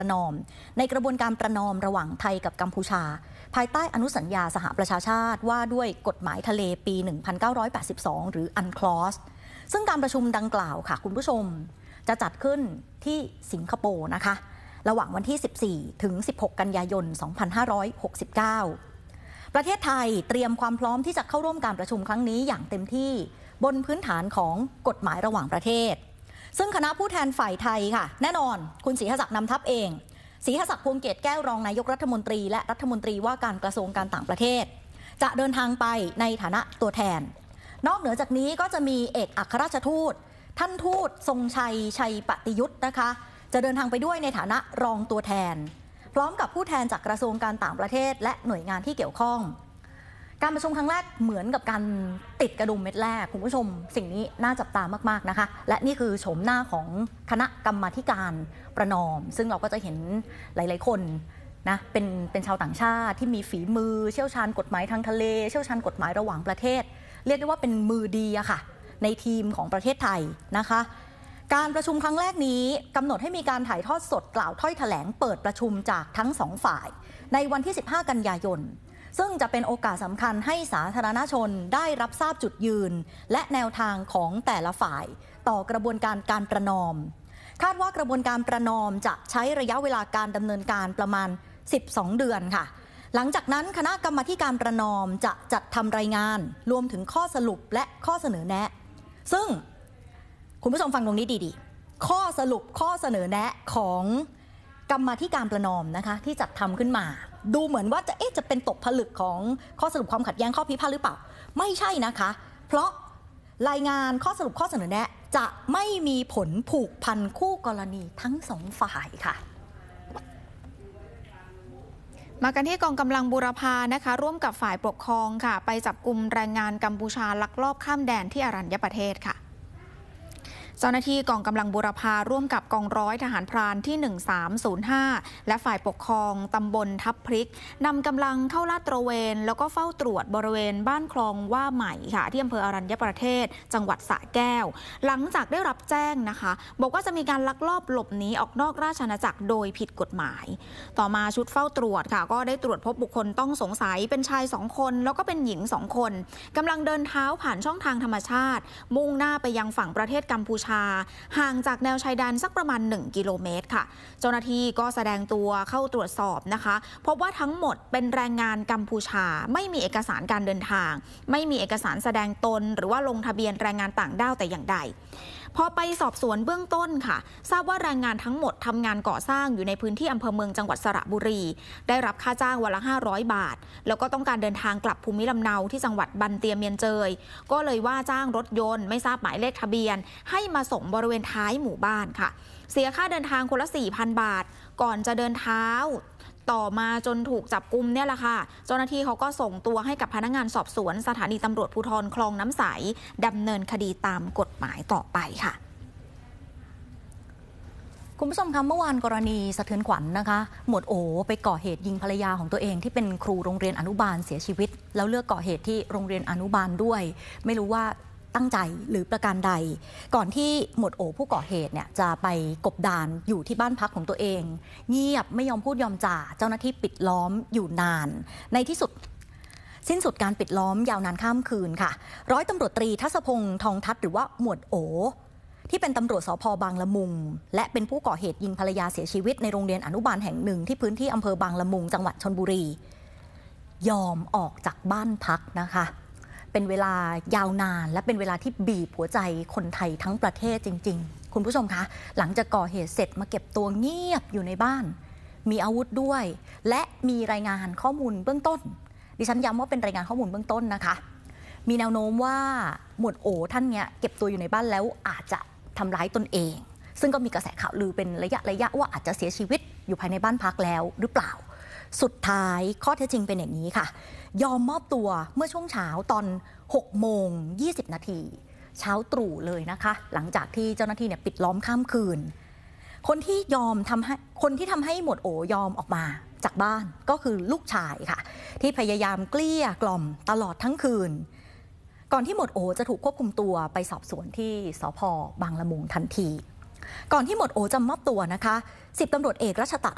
ประนอมในกระบวนการประนอมระหว่างไทยกับกัมพูชาภายใต้อนุสัญญาสหประชาชาติว่าด้วยกฎหมายทะเลปี 1982 หรือ UNCLOS ซึ่งการประชุมดังกล่าวค่ะคุณผู้ชมจะจัดขึ้นที่สิงคโปร์นะคะระหว่างวันที่ 14 ถึง 16 กันยายน 2569 ประเทศไทยเตรียมความพร้อมที่จะเข้าร่วมการประชุมครั้งนี้อย่างเต็มที่บนพื้นฐานของกฎหมายระหว่างประเทศซึ่งคณะผู้แทนฝ่ายไทยค่ะแน่นอนคุณศรีหศักดิ์นำทัพเองศรีหศักดิ์พวงเกตแก้วรองนายกรัฐมนตรีและรัฐมนตรีว่าการกระทรวงการต่างประเทศจะเดินทางไปในฐานะตัวแทนนอกเหนือจากนี้ก็จะมีเอกอัครราชทูตท่านทูตทรงชัยปฏิยุทธ์นะคะจะเดินทางไปด้วยในฐานะรองตัวแทนพร้อมกับผู้แทนจากกระทรวงการต่างประเทศและหน่วยงานที่เกี่ยวข้องการประชุมครั้งแรกเหมือนกับการติดกระดุมเม็ดแรกคุณผู้ชมสิ่งนี้น่าจับตามากๆนะคะและนี่คือโฉมหน้าของคณะกรรมาธิการประนอมซึ่งเราก็จะเห็นหลายๆคนนะเป็นชาวต่างชาติที่มีฝีมือเชี่ยวชาญกฎหมายทางทะเลเชี่ยวชาญกฎหมายระหว่างประเทศเรียกได้ว่าเป็นมือดีอะค่ะในทีมของประเทศไทยนะคะการประชุมครั้งแรกนี้กำหนดให้มีการถ่ายทอดสดกล่าวถ้อยแถลงเปิดประชุมจากทั้งสองฝ่ายในวันที่ 15 กันยายนซึ่งจะเป็นโอกาสสำคัญให้สาธารณชนได้รับทราบจุดยืนและแนวทางของแต่ละฝ่ายต่อกระบวนการการประนอมคาดว่ากระบวนการประนอมจะใช้ระยะเวลาการดำเนินการประมาณ12 เดือนค่ะหลังจากนั้นคณะกรรมาธิการประนอมจะจัดทำรายงานรวมถึงข้อสรุปและข้อเสนอแนะซึ่งคุณผู้ชมฟังตรงนี้ดีๆข้อสรุปข้อเสนอแนะของกรรมาธิการประนอมนะคะที่จัดทำขึ้นมาดูเหมือนว่าจะเป็นตกผลึกของข้อสรุปความขัดแย้งข้อพิพาทหรือเปล่าไม่ใช่นะคะเพราะรายงานข้อสรุปข้อเสนอแนะจะไม่มีผลผูกพันคู่กรณีทั้งสองฝ่ายค่ะมากันที่กองกำลังบูรพานะคะร่วมกับฝ่ายปกครองค่ะไปจับกุมแรงงานกัมพูชาลักลอบข้ามแดนที่อรัญญประเทศค่ะเจ้าหน้าที่กองกำลังบูรพาร่วมกับกองร้อยทหารพรานที่ 1305 และฝ่ายปกครองตำบลทับพริกนำกำลังเข้าลาดตระเวนแล้วก็เฝ้าตรวจบริเวณบ้านคลองว่าใหม่ค่ะที่อำเภออรัญญประเทศจังหวัดสระแก้วหลังจากได้รับแจ้งนะคะบอกว่าจะมีการลักลอบหลบหนีออกนอกราชอาณาจักรโดยผิดกฎหมายต่อมาชุดเฝ้าตรวจค่ะก็ได้ตรวจพบบุคคลต้องสงสัยเป็นชาย2คนแล้วก็เป็นหญิง2คนกำลังเดินเท้าผ่านช่องทางธรรมชาติมุ่งหน้าไปยังฝั่งประเทศกัมพูชาห่างจากแนวชายแดนสักประมาณ1 กิโลเมตรค่ะเจ้าหน้าที่ก็แสดงตัวเข้าตรวจสอบนะคะพบว่าทั้งหมดเป็นแรงงานกัมพูชาไม่มีเอกสารการเดินทางไม่มีเอกสารแสดงตนหรือว่าลงทะเบียนแรงงานต่างด้าวแต่อย่างใดพอไปสอบสวนเบื้องต้นค่ะทราบว่าแรงงานทั้งหมดทำงานก่อสร้างอยู่ในพื้นที่อำเภอเมืองจังหวัดสระบุรีได้รับค่าจ้างวันละ500 บาทแล้วก็ต้องการเดินทางกลับภูมิลำเนาที่จังหวัดบันเตียเมียนเจยก็เลยว่าจ้างรถยนต์ไม่ทราบหมายเลขทะเบียนให้มาส่งบริเวณท้ายหมู่บ้านค่ะเสียค่าเดินทางคนละ 4,000 บาทก่อนจะเดินเท้าต่อมาจนถูกจับกุมเนี่ยแหละค่ะเจ้าหน้าที่เขาก็ส่งตัวให้กับพนักงานสอบสวนสถานีตำรวจภูธรคลองน้ำใสดำเนินคดีตามกฎหมายต่อไปค่ะคุณผู้ชมคะเมื่อวานกรณีสะเทือนขวัญนะคะหมวดโอไปก่อเหตุยิงภรรยาของตัวเองที่เป็นครูโรงเรียนอนุบาลเสียชีวิตแล้วเลือกก่อเหตุที่โรงเรียนอนุบาลด้วยไม่รู้ว่าตั้งใจหรือประการใดก่อนที่หมวดโอผู้ก่อเหตุเนี่ยจะไปกบดานอยู่ที่บ้านพักของตัวเองเงียบไม่ยอมพูดยอมจ่าเจ้าหน้าที่ปิดล้อมอยู่นานในที่สุดสิ้นสุดการปิดล้อมยาวนานข้ามคืนค่ะร้อยตำรวจตรีทัศพงษ์ทองทัศน์หรือว่าหมวดโอที่เป็นตำรวจสภ.บางละมุงและเป็นผู้ก่อเหตุยิงภรรยาเสียชีวิตในโรงเรียนอนุบาลแห่งหนึ่งที่พื้นที่อำเภอบางละมุงจังหวัดชลบุรียอมออกจากบ้านพักนะคะเป็นเวลายาวนานและเป็นเวลาที่บีบหัวใจคนไทยทั้งประเทศจริงๆคุณผู้ชมคะหลังจากก่อเหตุเสร็จมาเก็บตัวเงียบอยู่ในบ้านมีอาวุธด้วยและมีรายงานข้อมูลเบื้องต้นดิฉันย้ำว่าเป็นรายงานข้อมูลเบื้องต้นนะคะมีแนวโน้มว่าหมวดโอท่านเนี้ยเก็บตัวอยู่ในบ้านแล้วอาจจะทำร้ายตนเองซึ่งก็มีกระแสข่าวลือเป็นระยะว่าอาจจะเสียชีวิตอยู่ภายในบ้านพักแล้วหรือเปล่าสุดท้ายข้อเท็จจริงเป็นอย่างนี้ค่ะยอมมอบตัวเมื่อช่วงเช้าตอน6:20 นาทีเช้าตรู่เลยนะคะหลังจากที่เจ้าหน้าที่เนี่ยปิดล้อมข้ามคืนคนที่ทำให้หมวดโอยอมออกมาจากบ้านก็คือลูกชายค่ะที่พยายามเกลี้ยกล่อมตลอดทั้งคืนก่อนที่หมวดโอจะถูกควบคุมตัวไปสอบสวนที่สภ.บางละมุงทันทีก่อนที่หมวดโอจะมอบตัวนะคะ10 ตำรวจเอกรัชตะ